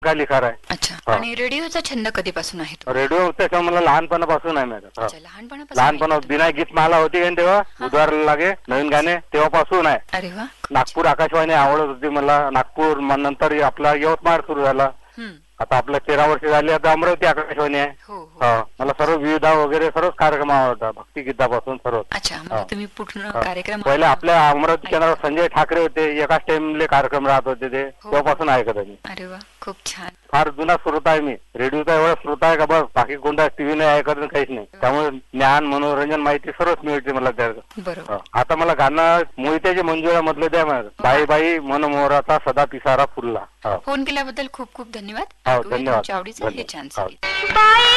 पक्का लिखार आहे. अच्छा. आणि रेडिओचा छंद कधीपासून आहे तो? रेडिओ त्याच्या मला लहानपणापासून आहे मॅडम. अच्छा, लहानपणापासून लहानपणा बिना गीत माला होती का तेव्हा बुधवारला लागे नवीन गाणे तेव्हापासून आहे. अरे वा. नागपूर आकाशवाणी आवडत होती मला. नागपूर नंतर आपला यवतमाळ सुरू झाला. आता आपल्या 13 वर्ष झाली. आता अमरावती आकाशवाणी आहे. हो. मला सर्व विविधा वगैरे सर्वच कार्यक्रम आवडतात, भक्ती गीतापासून सर्व. अच्छा, म्हणजे तुम्ही पूर्ण कार्यक्रम पहिले आपल्या अमरावती केंद्रावर संजय ठाकरे होते, एकाच टाइमले कार्यक्रम राहत होते ते, तेव्हापासून ऐकत आहे. अरे वा, खूप छान. फार जुना श्रोता आहे मी. रेडिओचा एवढा श्रोता आहे का बस, बाकी कोणता टीव्ही नाही ऐकत काहीच नाही. त्यामुळे ज्ञान मनोरंजन माहिती सर्वच मिळते मला त्या. बरोबर. आता मला गाणं मोहित्याचे मंजुळा मधलं द्या मला. बाई बाई मनमोहराचा सदा पिसारा फुलला. फोन केल्याबद्दल खूप खूप धन्यवाद. धन्यवाद. आवडीचं हे छान संगीत.